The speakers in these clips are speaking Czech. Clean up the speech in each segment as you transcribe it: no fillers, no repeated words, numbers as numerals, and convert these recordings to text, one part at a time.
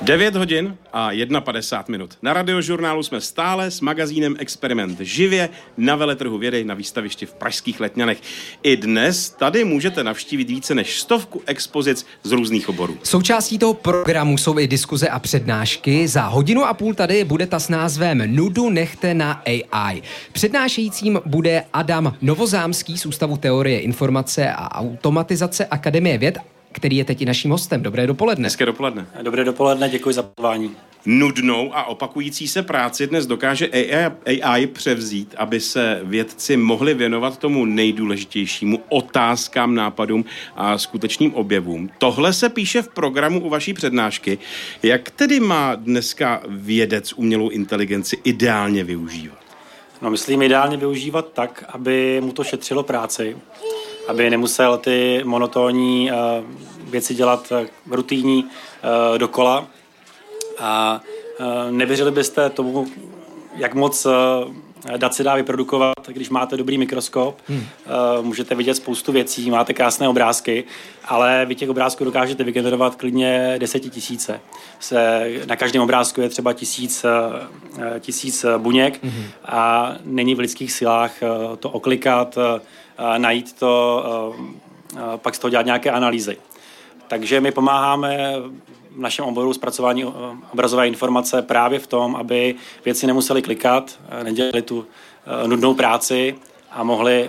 9 hodin a 51 minut. Na Radiožurnálu jsme stále s magazínem Experiment živě na veletrhu vědy na výstavišti v Pražských Letňanech. I dnes tady můžete navštívit více než 100 expozic z různých oborů. Součástí toho programu jsou i diskuze a přednášky. Za 1,5 hodiny tady bude ta s názvem Nudu nechte na AI. Přednášejícím bude Adam Novozámský z Ústavu teorie informace a automatizace Akademie věd, který je teď i naším hostem. Dobré dopoledne. Hezké dopoledne. Dobré dopoledne, děkuji za pozvání. Nudnou a opakující se práci dnes dokáže AI převzít, aby se vědci mohli věnovat tomu nejdůležitějšímu, otázkám, nápadům a skutečným objevům. Tohle se píše v programu u vaší přednášky. Jak tedy má dneska vědec umělou inteligenci ideálně využívat? No, myslím ideálně využívat tak, aby mu to šetřilo práci, aby nemusel ty monotónní věci dělat rutinní dokola. A nevěřili byste tomu, jak moc dat se dá vyprodukovat, když máte dobrý mikroskop. Můžete vidět spoustu věcí, máte krásné obrázky, ale vy těch obrázků dokážete vygenerovat klidně 10 000. Na každém obrázku je třeba 1000 buněk a není v lidských silách to oklikat, najít to, pak z toho dělat nějaké analýzy. Takže my pomáháme v našem oboru zpracování obrazové informace právě v tom, aby věci nemuseli klikat, nedělali tu nudnou práci a mohli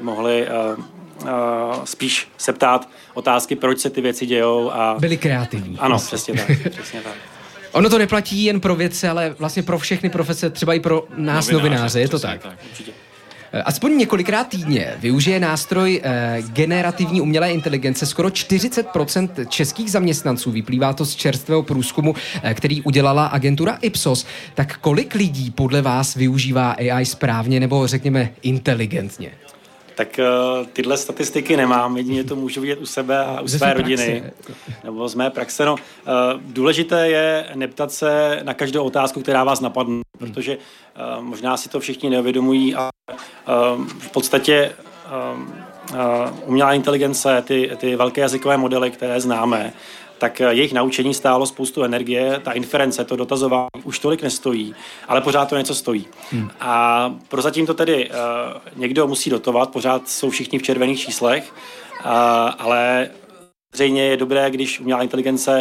spíš se ptát otázky, proč se ty věci dějou. A byli kreativní. Ano, přesně tak. Ono to neplatí jen pro vědce, ale vlastně pro všechny profese, třeba i pro nás novináře, je to tak? Určitě. Aspoň několikrát týdně využije nástroj generativní umělé inteligence skoro 40% českých zaměstnanců. Vyplývá to z čerstvého průzkumu, který udělala agentura Ipsos. Tak kolik lidí podle vás využívá AI správně nebo řekněme inteligentně? Tak tyhle statistiky nemám, jedině to můžu vidět u sebe a u své rodiny, nebo z mé praxe. No, důležité je neptat se na každou otázku, která vás napadne, protože možná si to všichni neuvědomují, ale v podstatě umělá inteligence, ty velké jazykové modely, které známe, tak jejich naučení stálo spoustu energie, ta inference, to dotazování už tolik nestojí, ale pořád to něco stojí. A prozatím to tedy někdo musí dotovat, pořád jsou všichni v červených číslech, ale zřejmě je dobré, když umělá inteligence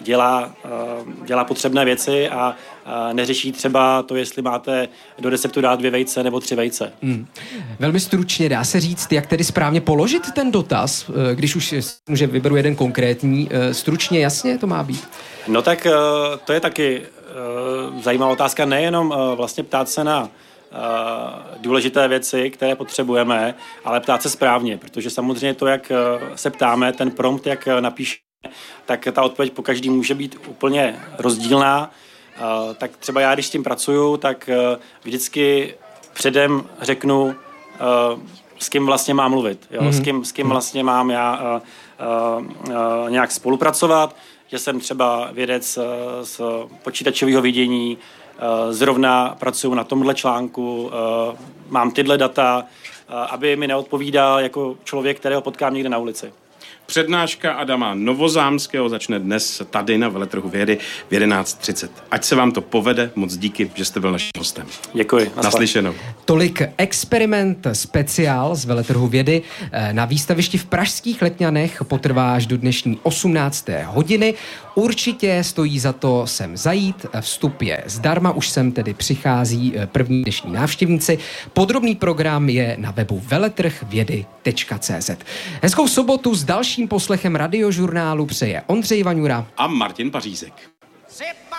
dělá potřebné věci a neřeší třeba to, jestli máte do receptu dát 2 vejce nebo 3 vejce. Velmi stručně dá se říct, jak tedy správně položit ten dotaz, když už že vyberu jeden konkrétní, stručně, jasně to má být? No tak to je taky zajímavá otázka, nejenom vlastně ptát se na důležité věci, které potřebujeme, ale ptát se správně, protože samozřejmě to, jak se ptáme, ten prompt, jak napíšeme, tak ta odpověď po každý může být úplně rozdílná. Tak třeba já, když s tím pracuju, tak vždycky předem řeknu, s kým vlastně mám mluvit, jo? S kým vlastně mám já nějak spolupracovat, že jsem třeba vědec z počítačového vidění, zrovna pracuju na tomhle článku, mám tyhle data, aby mi neodpovídal jako člověk, kterého potkám někde na ulici. Přednáška Adama Novozámského začne dnes tady na veletrhu vědy v 11:30. Ať se vám to povede, moc díky, že jste byl naším hostem. Děkuji. Naslyšenou. Tolik Experiment speciál z veletrhu vědy na výstavišti v Pražských Letňanech potrvá až do dnešní 18. hodiny. Určitě stojí za to sem zajít, vstup je zdarma, už sem tedy přichází první dnešní návštěvníci. Podrobný program je na webu veletrhvědy.cz. Hezkou sobotu s dalším poslechem Radiožurnálu přeje Ondřej Vaňura a Martin Pařízek.